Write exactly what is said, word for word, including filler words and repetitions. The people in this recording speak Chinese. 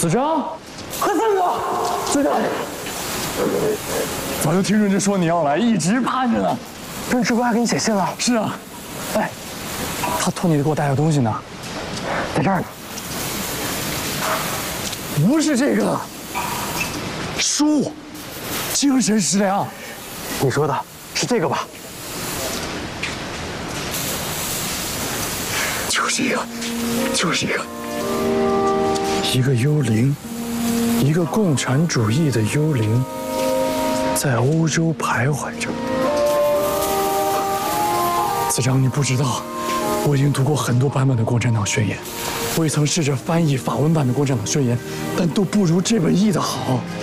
子章，何三哥，子章，早就听润之说你要来，一直盼着呢。 润之不还给你写信了？ 是啊， 哎，他托你给我带个东西呢，在这儿呢。 不是这个，书，精神食粮。 你说的是这个吧？ 就是这个，就是这个。一个幽灵，一个共产主义的幽灵，在欧洲徘徊着。子章，你不知道，我已经读过很多版本的《共产党宣言》，我也曾试着翻译法文版的《共产党宣言》，但都不如这本译的好。